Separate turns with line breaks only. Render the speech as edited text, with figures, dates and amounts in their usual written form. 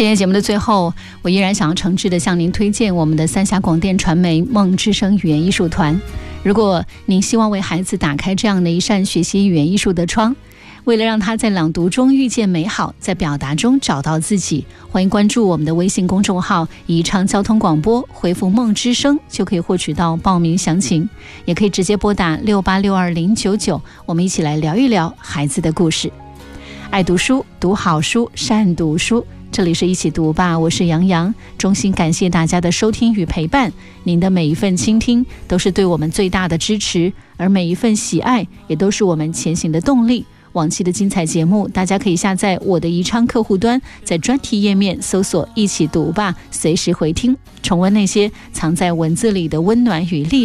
今天节目的最后，我依然想要诚挚地向您推荐我们的三峡广电传媒梦之声语言艺术团。如果您希望为孩子打开这样的一扇学习语言艺术的窗，为了让他在朗读中遇见美好，在表达中找到自己，欢迎关注我们的微信公众号宜昌交通广播，回复梦之声就可以获取到报名详情，也可以直接拨打6862-099，我们一起来聊一聊孩子的故事。爱读书，读好书，善读书，这里是一起读吧，我是杨洋，衷心感谢大家的收听与陪伴，您的每一份倾听都是对我们最大的支持，而每一份喜爱也都是我们前行的动力。往期的精彩节目大家可以下载我的宜昌客户端，在专题页面搜索一起读吧，随时回听，重温那些藏在文字里的温暖与力